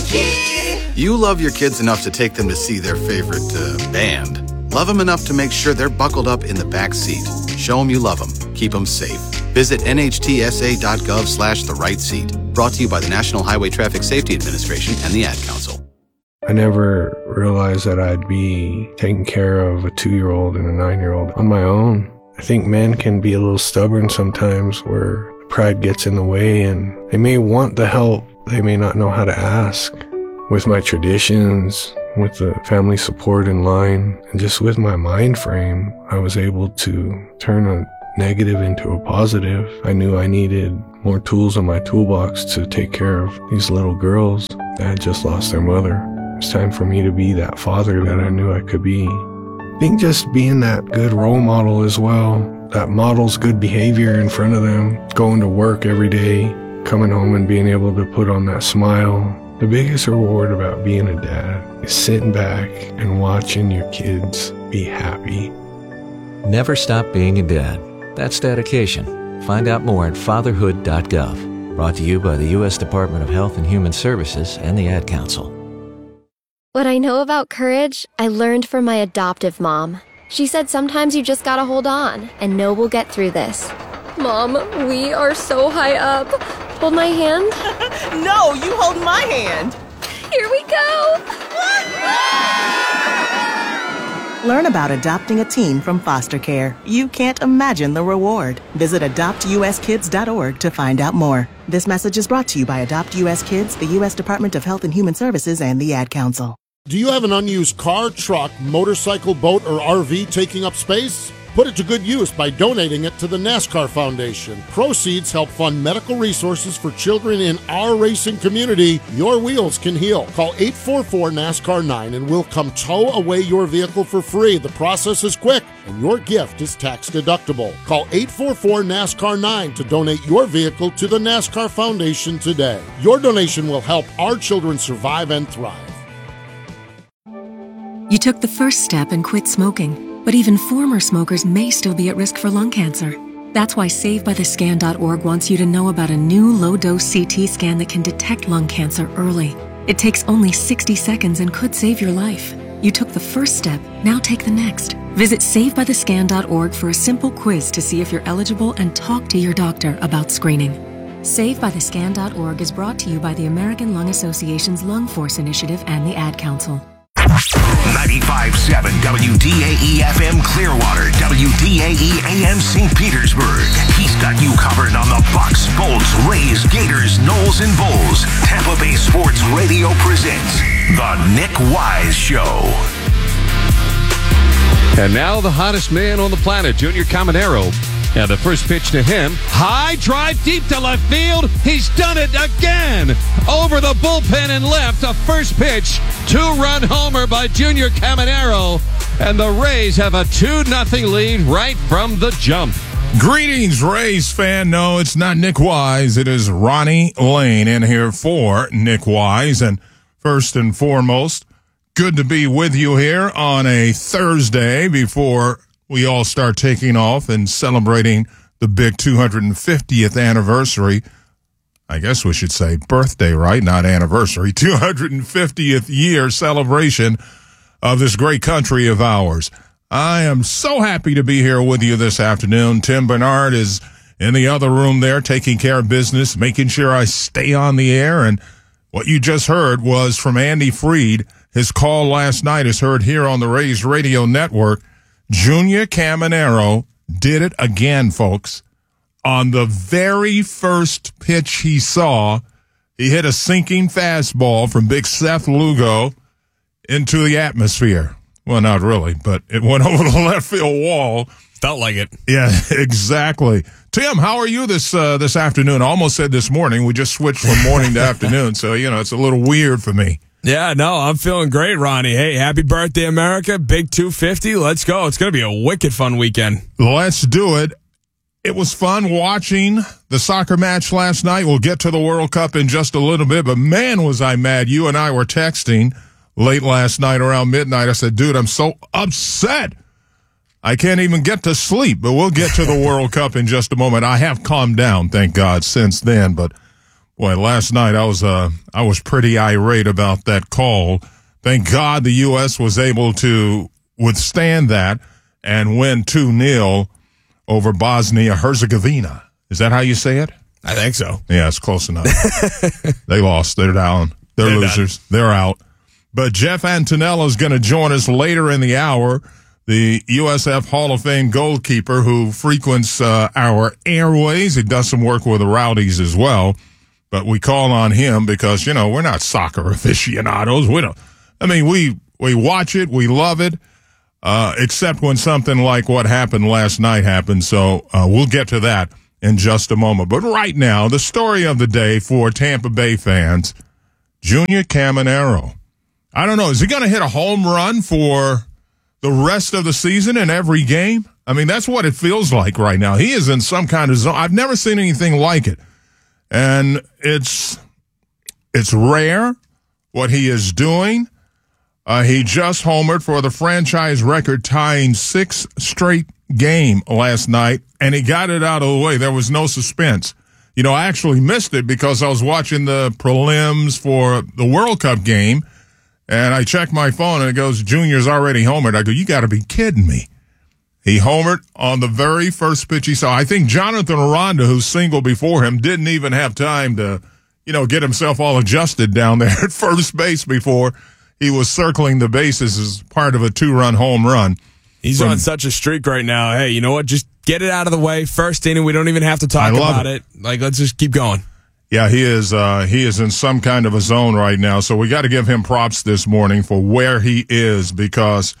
You love your kids enough to take them to see their favorite band. Love them enough to make sure they're buckled up in the back seat. Show them you love them. Keep them safe. Visit nhtsa.gov/the right seat. Brought to you by the National Highway Traffic Safety Administration and the Ad Council. I never realized that I'd be taking care of a 2-year-old and a 9-year-old on my own. I think men can be a little stubborn sometimes where pride gets in the way and they may want the help. They may not know how to ask. With my traditions, with the family support in line, and just with my mind frame, I was able to turn a negative into a positive. I knew I needed more tools in my toolbox to take care of these little girls that had just lost their mother. It's time for me to be that father that I knew I could be. I think just being that good role model as well, that models good behavior in front of them, going to work every day, coming home and being able to put on that smile. The biggest reward about being a dad is sitting back and watching your kids be happy. Never stop being a dad. That's dedication. Find out more at fatherhood.gov. Brought to you by the U.S. Department of Health and Human Services and the Ad Council. What I know about courage, I learned from my adoptive mom. She said sometimes you just gotta hold on and know we'll get through this. Mom, we are so high up. Hold my hand. No, you hold my hand. Here we go. Learn about adopting a teen from foster care. You can't imagine the reward. Visit adoptuskids.org to find out more. This message is brought to you by Adopt U.S. Kids, the U.S. Department of Health and Human Services, and the Ad Council. Do you have an unused car, truck, motorcycle, boat, or RV taking up space? Put it to good use by donating it to the NASCAR Foundation. Proceeds help fund medical resources for children in our racing community. Your wheels can heal. Call 844-NASCAR-9 and we'll come tow away your vehicle for free. The process is quick and your gift is tax deductible. Call 844-NASCAR-9 to donate your vehicle to the NASCAR Foundation today. Your donation will help our children survive and thrive. You took the first step and quit smoking. But even former smokers may still be at risk for lung cancer. That's why SaveByTheScan.org wants you to know about a new low-dose CT scan that can detect lung cancer early. It takes only 60 seconds and could save your life. You took the first step, now take the next. Visit SaveByTheScan.org for a simple quiz to see if you're eligible and talk to your doctor about screening. SaveByTheScan.org is brought to you by the American Lung Association's Lung Force Initiative and the Ad Council. 95.7 WDAE-FM Clearwater, WDAE-AM St. Petersburg. He's got you covered on the Bucks, Bolts, Rays, Gators, Knowles, and Bulls. Tampa Bay Sports Radio presents The Nick Wise Show. And now the hottest man on the planet, Junior Caminero. And the first pitch to him, high drive deep to left field. He's done it again. Over the bullpen and left, a first pitch, 2-run homer by Junior Caminero. And the Rays have a 2-0 lead right from the jump. Greetings, Rays fan. No, it's not Nick Wise. It is Ronnie Lane in here for Nick Wise. And first and foremost, good to be with you here on a Thursday before we all start taking off and celebrating the big 250th anniversary. I guess we should say birthday, right? Not anniversary. 250th year celebration of this great country of ours. I am so happy to be here with you this afternoon. Tim Bernard is in the other room there taking care of business, making sure I stay on the air. And what you just heard was from Andy Freed. His call last night is heard here on the Rays Radio Network. Junior Caminero did it again, folks. On the very first pitch he saw, he hit a sinking fastball from big Seth Lugo into the atmosphere. Well, not really, but it went over the left field wall. Felt like it. Yeah, exactly. Tim, how are you this afternoon? I almost said this morning. We just switched from morning to afternoon, so, it's a little weird for me. Yeah, no, I'm feeling great, Ronnie. Hey, happy birthday, America. Big 250. Let's go. It's going to be a wicked fun weekend. Let's do it. It was fun watching the soccer match last night. We'll get to the World Cup in just a little bit, but man, was I mad. You and I were texting late last night around midnight. I said, dude, I'm so upset. I can't even get to sleep, but we'll get to the World Cup in just a moment. I have calmed down, thank God, since then, but Boy, last night I was pretty irate about that call. Thank God the U.S. was able to withstand that and win 2-0 over Bosnia-Herzegovina. Is that how you say it? I think so. Yeah, it's close enough. They lost. They're down. They're losers. Done. They're out. But Jeff Antonello is going to join us later in the hour, the USF Hall of Fame goalkeeper who frequents our airways. He does some work with the Rowdies as well. But we call on him because, we're not soccer aficionados. We watch it. We love it, except when something like what happened last night happened. So we'll get to that in just a moment. But right now, the story of the day for Tampa Bay fans, Junior Caminero. I don't know. Is he going to hit a home run for the rest of the season in every game? I mean, that's what it feels like right now. He is in some kind of zone. I've never seen anything like it. And it's rare what he is doing. He just homered for the franchise record tying 6 straight game last night, and he got it out of the way. There was no suspense. I actually missed it because I was watching the prelims for the World Cup game, and I checked my phone, and it goes, Junior's already homered. I go, you got to be kidding me. He homered on the very first pitch he saw. I think Jonathan Aranda, who's single before him, didn't even have time to, get himself all adjusted down there at first base before he was circling the bases as part of a 2-run home run. He's on such a streak right now. Hey, you know what? Just get it out of the way. First inning, we don't even have to talk about it. Let's just keep going. Yeah, he is in some kind of a zone right now. So we got to give him props this morning for where he is because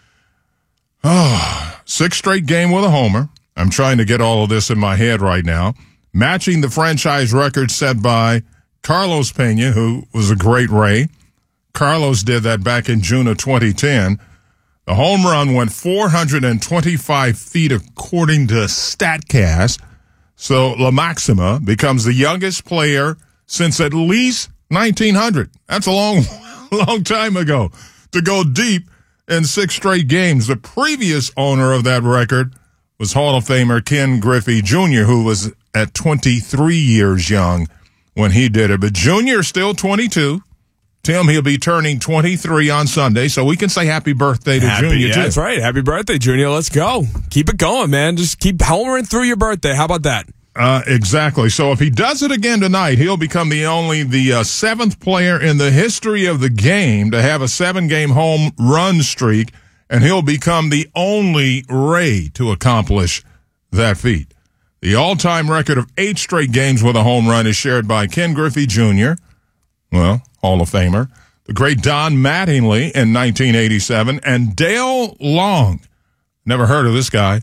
6 straight game with a homer. I'm trying to get all of this in my head right now. Matching the franchise record set by Carlos Pena, who was a great Ray. Carlos did that back in June of 2010. The home run went 425 feet according to StatCast. So La Maxima becomes the youngest player since at least 1900. That's a long time ago to go deep in 6 straight games. The previous owner of that record was Hall of Famer Ken Griffey Jr., who was at 23 years young when he did it. But Junior is still 22. Tim, he'll be turning 23 on Sunday, so we can say happy birthday to Junior, too. That's right. Happy birthday, Junior. Let's go. Keep it going, man. Just keep homering through your birthday. How about that? Exactly. So if he does it again tonight, he'll become the 7th player in the history of the game to have a 7-game home run streak, and he'll become the only Ray to accomplish that feat. The all-time record of 8 straight games with a home run is shared by Ken Griffey Jr., Hall of Famer, the great Don Mattingly in 1987, and Dale Long. Never heard of this guy.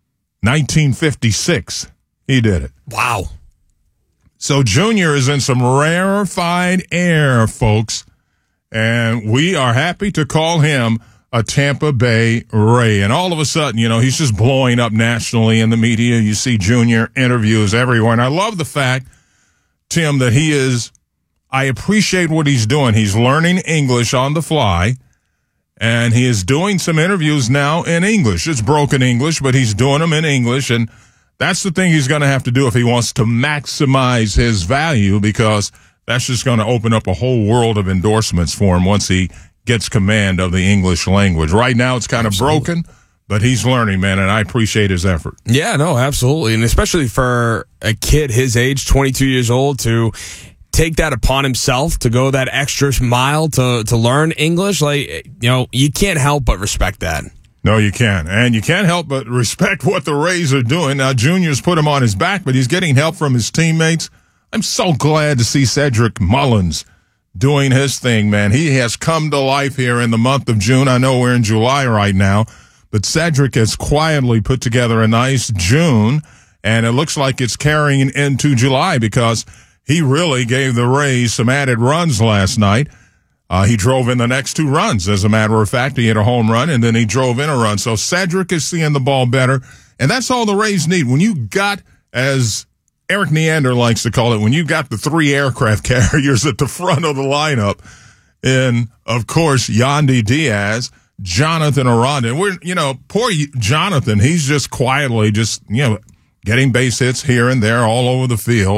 1956. He did it. Wow. So Junior is in some rarefied air, folks, and we are happy to call him a Tampa Bay Ray. And all of a sudden, he's just blowing up nationally in the media. You see Junior interviews everywhere. And I love the fact, Tim, that I appreciate what he's doing. He's learning English on the fly, and he is doing some interviews now in English. It's broken English, but he's doing them in English, and that's the thing he's going to have to do if he wants to maximize his value, because that's just going to open up a whole world of endorsements for him once he gets command of the English language. Right now it's kind of broken, but he's learning, man, and I appreciate his effort. Yeah, no, absolutely. And especially for a kid his age, 22 years old, to take that upon himself to go that extra mile to learn English, you can't help but respect that. No, you can't. And you can't help but respect what the Rays are doing. Now, Junior's put him on his back, but he's getting help from his teammates. I'm so glad to see Cedric Mullins doing his thing, man. He has come to life here in the month of June. I know we're in July right now, but Cedric has quietly put together a nice June, and it looks like it's carrying into July because he really gave the Rays some added runs last night. He drove in the next 2 runs. As a matter of fact, he hit a home run, and then he drove in a run. So Cedric is seeing the ball better, and that's all the Rays need. When you got, as Eric Neander likes to call it, when you got the 3 aircraft carriers at the front of the lineup, and, of course, Yandy Diaz, Jonathan Aranda. And we're, poor Jonathan, he's just quietly getting base hits here and there all over the field.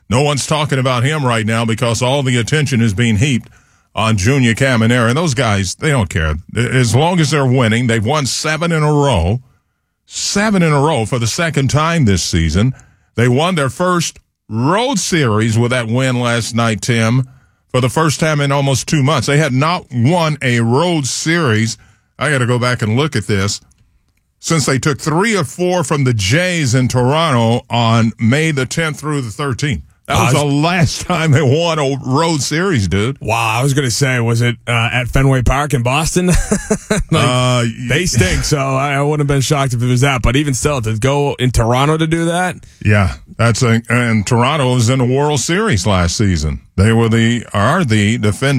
no one's talking about him right now because all the attention is being heaped on Junior Caminero. And those guys, they don't care. As long as they're winning, they've won 7 in a row. 7 in a row for the second time this season. They won their first road series with that win last night, Tim, for the first time in almost 2 months. They had not won a road series. I got to go back and look at this. Since they took 3 or 4 from the Jays in Toronto on May the 10th through the 13th. That was the last time they won a road series, dude. Wow, I was going to say, was it at Fenway Park in Boston? They stink, so I wouldn't have been shocked if it was that. But even still, to go in Toronto to do that? Yeah, and Toronto was in the World Series last season. They are the defending